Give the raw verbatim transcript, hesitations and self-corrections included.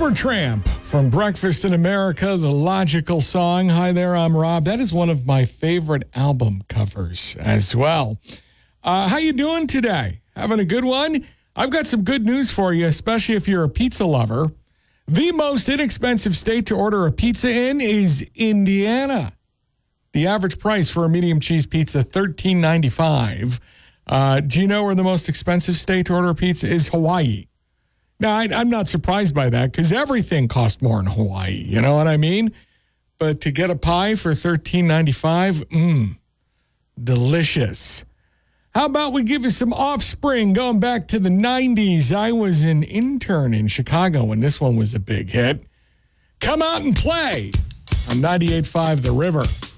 Supertramp from Breakfast in America, the logical song. Hi there, I'm Rob. That is one of my favorite album covers as well. Uh, how you doing today? Having a good one? I've got some good news for you, especially if you're a pizza lover. The most inexpensive state to order a pizza in is Indiana. The average price for a medium cheese pizza, thirteen ninety-five. Uh, do you know where the most expensive state to order a pizza is? Hawaii. Now, I, I'm not surprised by that because everything costs more in Hawaii. You know what I mean? But to get a pie for thirteen ninety-five, mmm, delicious. How about we give you some Offspring going back to the nineties? I was an intern in Chicago when this one was a big hit. Come out and play on ninety-eight point five The River.